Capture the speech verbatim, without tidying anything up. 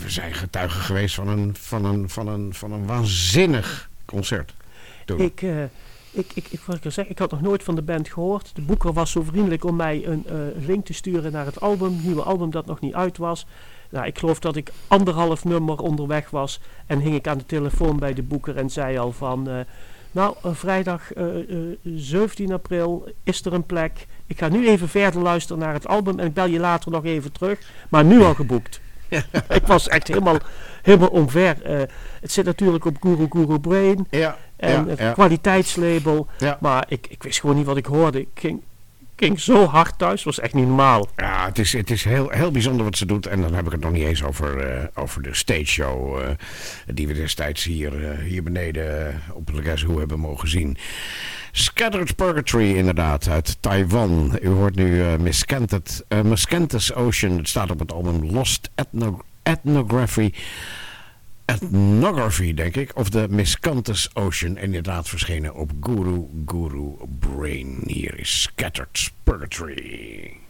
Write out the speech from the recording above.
we zijn getuigen geweest van een, van een, van een, van een waanzinnig concert. Toen. Ik, uh, ik, ik, ik, wat ik al zeg, ik had nog nooit van de band gehoord. De boeker was zo vriendelijk om mij een uh, link te sturen naar het album, het nieuwe album dat nog niet uit was. Nou, ik geloof dat ik anderhalf nummer onderweg was en hing ik aan de telefoon bij de boeker en zei al van... Uh, nou, uh, vrijdag uh, uh, zeventien april is er een plek. Ik ga nu even verder luisteren naar het album en ik bel je later nog even terug. Maar nu al geboekt. Ik was echt helemaal, helemaal omver. Uh, het zit natuurlijk op Guru Guru Brain. Ja, en ja, het ja. kwaliteitslabel. Ja. Maar ik, ik wist gewoon niet wat ik hoorde. Ik ging, ging zo hard thuis. was echt niet normaal. Ja, het is, het is heel, heel bijzonder wat ze doet. En dan heb ik het nog niet eens over, uh, over de stage show uh, die we destijds hier, uh, hier beneden uh, op de Guess Who hebben mogen zien. Scattered Purgatory inderdaad, uit Taiwan. U hoort nu uh, Miscanthus, uh, Miscanthus Ocean. Het staat op het album Lost Ethno- Ethnography. Ethnography, denk ik. Of de Miscanthus Ocean. Inderdaad verschenen op Guru Guru Brain. Hier is Scattered Purgatory.